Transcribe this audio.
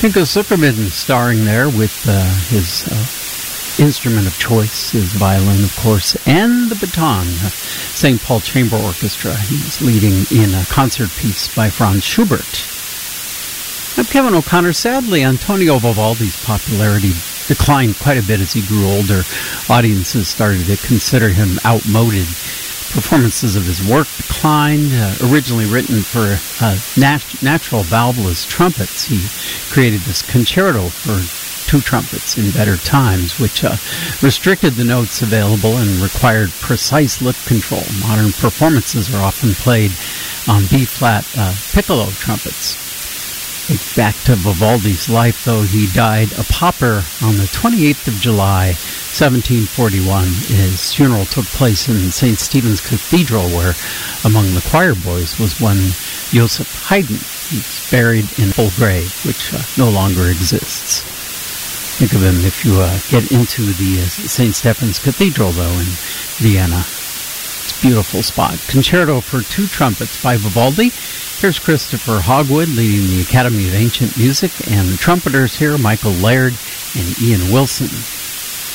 Pinko Zukerman starring there with his instrument of choice, his violin, of course, and the baton. St. Paul Chamber Orchestra. He was leading in a concert piece by Franz Schubert. I'm Kevin O'Connor. Sadly, Antonio Vivaldi's popularity declined quite a bit as he grew older. Audiences started to consider him outmoded. Performances of his work declined. Originally written for natural valveless trumpets, he created this concerto for two trumpets in better times, which restricted the notes available and required precise lip control. Modern performances are often played on B-flat piccolo trumpets. Back to Vivaldi's life, though, he died a pauper on the 28th of July, 1741. His funeral took place in St. Stephen's Cathedral, where among the choir boys was one Joseph Haydn. He's buried in a full grave, which no longer exists. Think of him if you get into the St. Stephen's Cathedral, though, in Vienna. It's a beautiful spot. Concerto for two trumpets by Vivaldi. Here's Christopher Hogwood leading the Academy of Ancient Music, and the trumpeters here, Michael Laird and Ian Wilson.